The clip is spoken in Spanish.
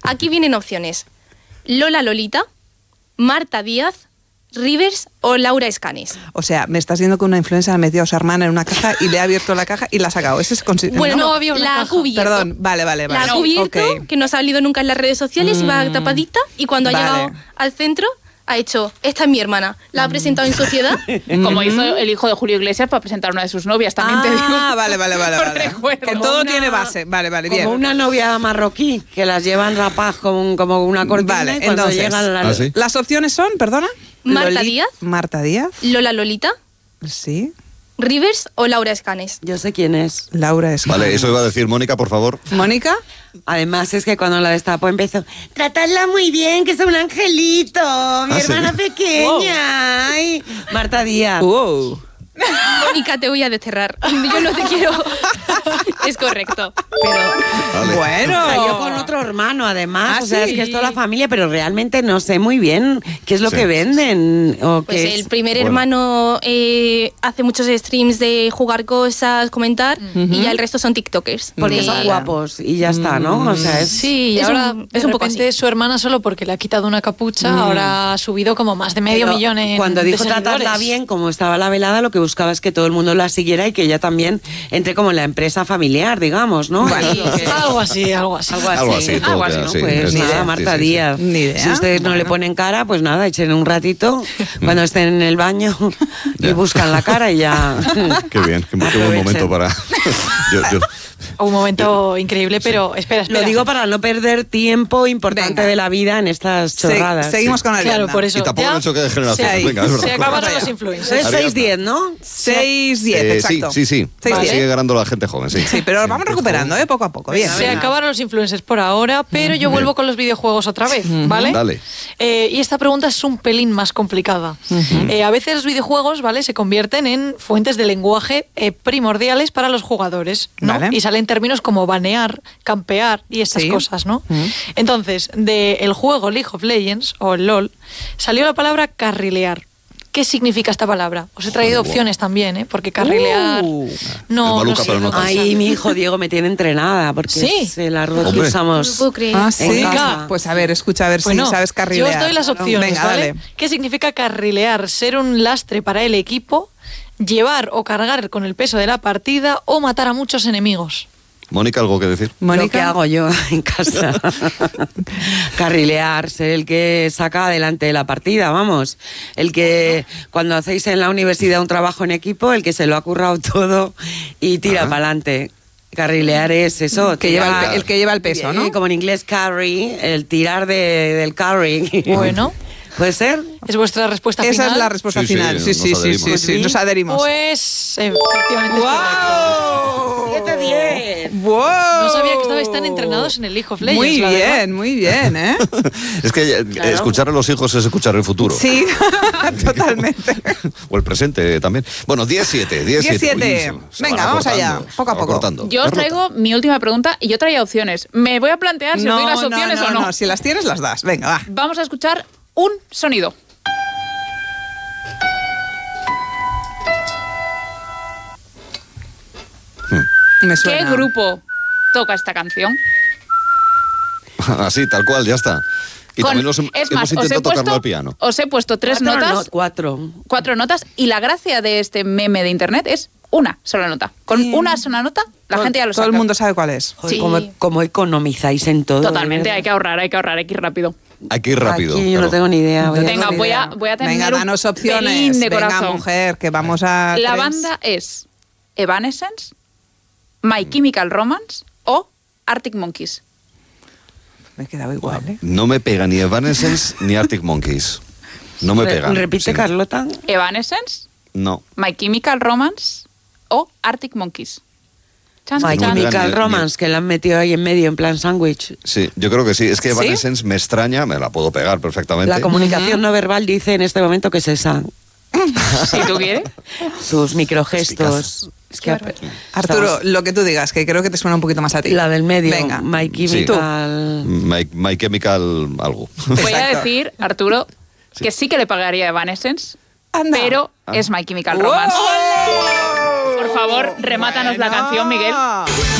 Aquí vienen opciones. Lola Lolita, Marta Díaz, Rivers o Laura Escanes. O sea, me estás diciendo que una influencer ha metido a su hermana en una caja y le ha abierto la caja y la ha sacado. Ese es Bueno, no había una la ha caja. cubierto. Perdón, vale. La ha cubierto, que no ha salido nunca en las redes sociales, iba tapadita y cuando ha llegado al centro ha hecho, esta es mi hermana, la ha presentado en sociedad. Como hizo el hijo de Julio Iglesias para presentar a una de sus novias, también te digo. Vale. recuerdo. Que todo tiene base. Vale, bien. Como una novia marroquí, que las llevan rapadas como una cortina. Vale, y cuando entonces, llegan ¿sí? Las opciones son, perdona. Marta Díaz. Lola Lolita, Sí. Rivers o Laura Escanes. Yo sé quién es. Laura es. Vale, eso iba a decir Mónica, por favor. ¿Mónica? Además es que cuando la destapó empezó, tratadla muy bien, que es un angelito, mi hermana pequeña. Ay, Marta Díaz. Mónica, te voy a desterrar. Yo no te quiero. Es correcto. Pero Bueno. salió con otro hermano, además. Ah, o sea, sí. es que es toda la familia, pero realmente no sé muy bien qué es lo que venden. O Pues qué el es. primer hermano hace muchos streams de jugar cosas, comentar, y ya el resto son TikTokers. Porque son guapos y ya está, ¿no? O sea, es... Sí, y Es ahora un de poco repente así. su hermana, solo porque le ha quitado una capucha, ahora ha subido como más de medio Pero millón en cuando de dijo tratarla seguidores. bien, como estaba la velada, lo que buscaba es que todo el mundo la siguiera y que ella también entre como en la empresa familiar, digamos, ¿no? Vale. Es lo que- Algo así. Algo así, todo queda ¿no? así. Pues Sí, nada, sí, Marta sí, sí. Díaz. Ni idea. Si ustedes no le ponen cara, pues nada, echen un ratito cuando estén en el baño y Ya. buscan la cara y ya. Qué bien, qué buen Aprovechen. momento para... yo- Un momento increíble, pero espera. Lo digo para no perder tiempo importante Venga. de la vida en estas chorradas. Seguimos con Ariadna. Claro, por eso. Y tampoco ya en el choque de generaciones. se- Venga, es verdad. Se acabaron Vamos los allá. influencers. Es 6-10, ¿no? 6-10, exacto. Sí. 6-10. Sigue ganando la gente joven, sí. Sí, pero vamos recuperando, poco a poco. Bien. Se acabaron los influencers por ahora, pero yo vuelvo con los videojuegos otra vez, ¿vale? Dale. Y esta pregunta es un pelín más complicada. A veces los videojuegos, ¿vale?, se convierten en fuentes de lenguaje primordiales para los jugadores, ¿no? Vale. Y salen términos como banear, campear y estas Sí. cosas, ¿no? Entonces, del juego League of Legends, o el LOL, salió la palabra carrilear. ¿Qué significa esta palabra? Os he traído opciones también, ¿eh? Porque carrilear... Es No maluca, sé, pero no tanto. Ay, mi hijo Diego me tiene entrenada porque Sí. es el arroz que Hombre. No usamos. puedo creer. Ah, en sí. casa. Pues a ver, escucha, a ver Bueno, si sabes carrilear. yo os doy las opciones, Venga, ¿vale? dale. ¿Qué significa carrilear? Ser un lastre para el equipo, llevar o cargar con el peso de la partida o matar a muchos enemigos. Mónica, ¿algo que decir? Lo que Mónica. hago yo en casa. Carrilear, ser el que saca adelante la partida, vamos. El que cuando hacéis en la universidad un trabajo en equipo, el que se lo ha currado todo y tira para adelante. Carrilear es eso. Que lleva el que lleva el peso, ¿no? Como en inglés carry, el tirar del carry. Bueno. ¿Puede ser? ¿Es vuestra respuesta Esa final? es la respuesta Sí, sí, final. Sí, nos sí, sí, adherimos. sí, nos adherimos. Pues efectivamente es correcto. ¡Wow! 7-10. ¡Wow! No sabía que estabais tan entrenados en el League of Legends. Muy la verdad. muy bien, ¿eh? Es que escuchar a los hijos es escuchar el futuro. Sí, totalmente. O el presente también. Bueno, 10-7. 10-7. Uy, se Venga, van vamos allá, acortando, poco a se van poco. acortando. Yo os Carlota. traigo mi última pregunta y yo traía opciones. Me voy a plantear si os doy las opciones o no. no, si las tienes, las das. Venga, va. Vamos a escuchar un sonido. Me ¿Qué suena. grupo toca esta canción? Así, tal cual, ya está. Y Con- también es hemos más, intentado tocarlo al piano. os he puesto tres notas, 4. 4 notas, y la gracia de este meme de internet es una sola nota. Con una sola nota, la gente ya lo Todo sabe. el mundo sabe cuál es. Sí. ¿Cómo economizáis en todo? Totalmente, de hay que ahorrar, hay que ir rápido. Hay que ir rápido. Aquí yo no claro. tengo ni idea. Venga, voy a tener Venga, un danos pelín opciones. de Venga, corazón. mujer, que vamos a... La tres. banda es Evanescence, My Chemical Romance o Arctic Monkeys. Me he quedado igual, ¿eh? No me pega ni Evanescence ni Arctic Monkeys. No me pegan. Repite, Sí. Carlota. Evanescence, No. My Chemical Romance o Arctic Monkeys. Chan, My chan. Chemical Ni- Romance, que la han metido ahí en medio, en plan sándwich. Sí, yo creo que sí. Es que ¿Sí? Evanescence me extraña, me la puedo pegar perfectamente. La comunicación no verbal dice en este momento que es esa. Si tú quieres. Sus microgestos. Es que Arturo, lo que tú digas, que creo que te suena un poquito más a ti. la del medio. Venga. My Chemical. My Chemical algo. Voy a Exacto. decir, Arturo, que sí que le pagaría a Evanescence, Anda. pero es My Chemical Romance. Por favor, remátanos la canción, Miguel.